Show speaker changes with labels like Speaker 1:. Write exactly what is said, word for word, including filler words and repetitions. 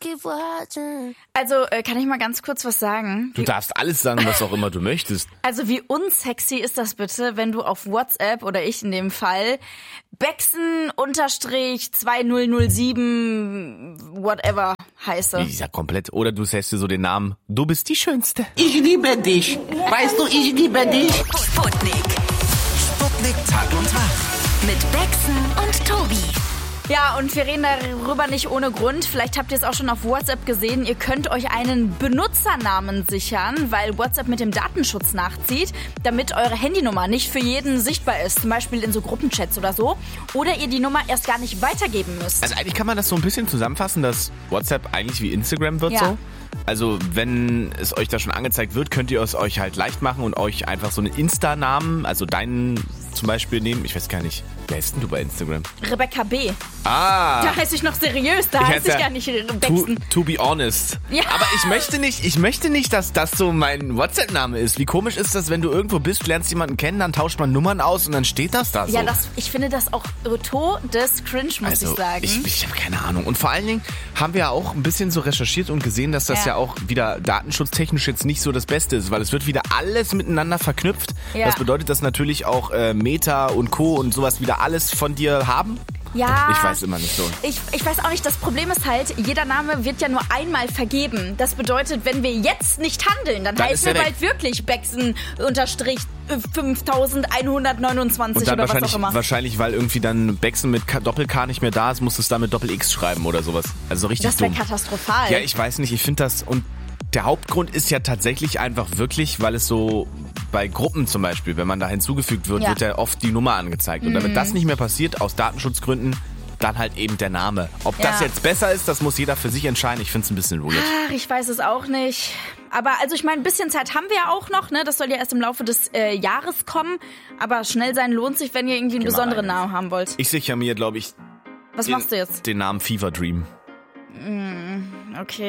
Speaker 1: Also, äh, kann ich mal ganz kurz was sagen?
Speaker 2: Du darfst alles sagen, was auch immer du möchtest.
Speaker 1: Also, wie unsexy ist das bitte, wenn du auf WhatsApp, oder ich in dem Fall, Bexen unterstrich zwei null null sieben whatever heiße.
Speaker 2: Ich sag komplett. Oder du sagst dir so den Namen, du bist die Schönste.
Speaker 3: Ich liebe dich. Weißt du, ich liebe dich.
Speaker 4: Sputnik.
Speaker 5: Sputnik Tag und Wach.
Speaker 4: Mit Bexen und Tobi.
Speaker 1: Ja, und wir reden darüber nicht ohne Grund. Vielleicht habt ihr es auch schon auf WhatsApp gesehen. Ihr könnt euch einen Benutzernamen sichern, weil WhatsApp mit dem Datenschutz nachzieht, damit eure Handynummer nicht für jeden sichtbar ist. Zum Beispiel in so Gruppenchats oder so. Oder ihr die Nummer erst gar nicht weitergeben müsst.
Speaker 2: Also eigentlich kann man das so ein bisschen zusammenfassen, dass WhatsApp eigentlich wie Instagram wird
Speaker 1: Ja.
Speaker 2: so. Also wenn es euch da schon angezeigt wird, könnt ihr es euch halt leicht machen und euch einfach so einen Insta-Namen, also deinen zum Beispiel nehmen. Ich weiß gar nicht, wer heißt denn du bei Instagram?
Speaker 1: Rebecca B.
Speaker 2: Ah!
Speaker 1: Da heiße ich noch seriös, da
Speaker 2: Ich
Speaker 1: heiße
Speaker 2: heiße
Speaker 1: ich
Speaker 2: ja
Speaker 1: gar nicht
Speaker 2: To,
Speaker 1: Bexen.
Speaker 2: to be honest.
Speaker 1: Ja.
Speaker 2: Aber ich möchte nicht, ich möchte nicht, dass das so mein WhatsApp-Name ist. Wie komisch ist das, wenn du irgendwo bist, lernst jemanden kennen, dann tauscht man Nummern aus und dann steht das da so.
Speaker 1: Ja, das, ich finde das auch todes cringe, muss
Speaker 2: also,
Speaker 1: ich sagen.
Speaker 2: Ich, ich habe keine Ahnung. Und vor allen Dingen haben wir ja auch ein bisschen so recherchiert und gesehen, dass das ja,
Speaker 1: Ja.
Speaker 2: auch wieder datenschutztechnisch jetzt nicht so das Beste ist, weil es wird wieder alles miteinander verknüpft.
Speaker 1: Ja.
Speaker 2: Das bedeutet, dass natürlich auch äh, Meta und Co. und sowas wieder alles von dir haben.
Speaker 1: Ja.
Speaker 2: Ich weiß immer nicht so.
Speaker 1: Ich, ich weiß auch nicht, das Problem ist halt, jeder Name wird ja nur einmal vergeben. Das bedeutet, wenn wir jetzt nicht handeln, dann,
Speaker 2: Dann
Speaker 1: heißen
Speaker 2: ist
Speaker 1: wir
Speaker 2: er
Speaker 1: bald wirklich Bexen unterstrich fünftausendeinhundertneunundzwanzig
Speaker 2: Und dann
Speaker 1: oder was
Speaker 2: wahrscheinlich,
Speaker 1: auch immer.
Speaker 2: wahrscheinlich, weil irgendwie dann Bexen mit K- Doppel-K nicht mehr da ist, musst du es da mit Doppel-X schreiben oder sowas. Also richtig
Speaker 1: Das wäre
Speaker 2: dumm.
Speaker 1: katastrophal.
Speaker 2: Ja, ich weiß nicht, ich finde das, und der Hauptgrund ist ja tatsächlich einfach wirklich, weil es so bei Gruppen zum Beispiel, wenn man da hinzugefügt wird,
Speaker 1: Ja.
Speaker 2: wird ja oft die Nummer angezeigt. Und damit das nicht mehr passiert, aus Datenschutzgründen, dann halt eben der Name. Ob
Speaker 1: Ja.
Speaker 2: das jetzt besser ist, das muss jeder für sich entscheiden. Ich finde es ein bisschen weird.
Speaker 1: Ach, ich weiß es auch nicht. Aber also ich meine, ein bisschen Zeit haben wir ja auch noch, ne? Das soll ja erst im Laufe des äh, Jahres kommen. Aber schnell sein lohnt sich, wenn ihr irgendwie einen
Speaker 2: Geh mal
Speaker 1: besonderen
Speaker 2: rein.
Speaker 1: Namen haben wollt.
Speaker 2: Ich sichere mir, glaube ich,
Speaker 1: Was
Speaker 2: den,
Speaker 1: machst du jetzt?
Speaker 2: den Namen Fever Dream.
Speaker 1: Okay.